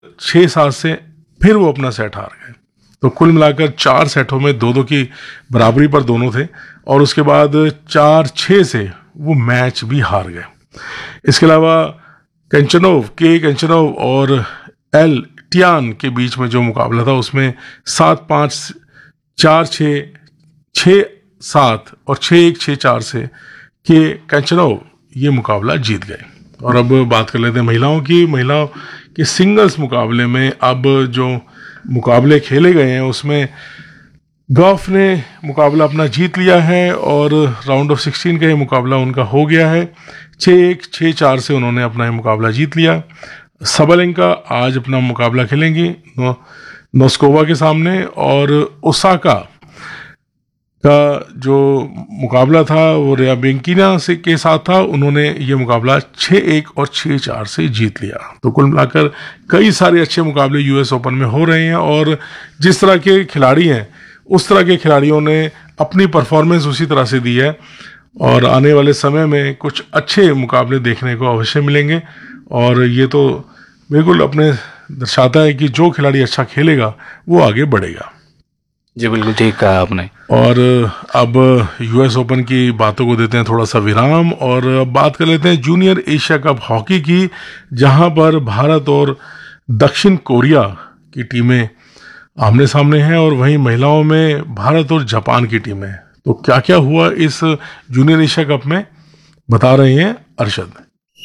6-7 से फिर वो अपना सेट हार गए। तो कुल मिलाकर 4 सेटों में 2-2 की बराबरी पर दोनों थे और उसके बाद 4-6 से वो मैच भी हार गए। इसके अलावा कंचनोव और एल टियान के बीच में जो मुकाबला था उसमें 7-5, 4-6, 6-7 और 6-1, 6-4 से कि कंचनोव ये मुकाबला जीत गए। और अब बात कर लेते हैं महिलाओं के सिंगल्स मुकाबले में। अब जो मुकाबले खेले गए हैं उसमें गॉफ ने मुकाबला अपना जीत लिया है और राउंड ऑफ 16 का ये मुकाबला उनका हो गया है। 6-1, 6-4 से उन्होंने अपना ये मुकाबला जीत लिया। सबलेंका आज अपना मुकाबला खेलेंगी नोस्कोवा के सामने और ओसाका का जो मुकाबला था वो रियाबेंकिना से के साथ था। उन्होंने ये मुकाबला 6-1 और 6-4 से जीत लिया। तो कुल मिलाकर कई सारे अच्छे मुकाबले यूएस ओपन में हो रहे हैं और जिस तरह के खिलाड़ी हैं उस तरह के खिलाड़ियों ने अपनी परफॉर्मेंस उसी तरह से दी है और आने वाले समय में कुछ अच्छे मुकाबले देखने को अवश्य मिलेंगे। और ये तो बिल्कुल अपने दर्शाता है कि जो खिलाड़ी अच्छा खेलेगा वो आगे बढ़ेगा। जी बिल्कुल ठीक कहा आपने। और अब यूएस ओपन की बातों को देते हैं थोड़ा सा विराम और अब बात कर लेते हैं जूनियर एशिया कप हॉकी की, जहां पर भारत और दक्षिण कोरिया की टीमें आमने सामने हैं और वहीं महिलाओं में भारत और जापान की टीमें। तो क्या क्या हुआ इस जूनियर एशिया कप में बता रहे हैं अरशद।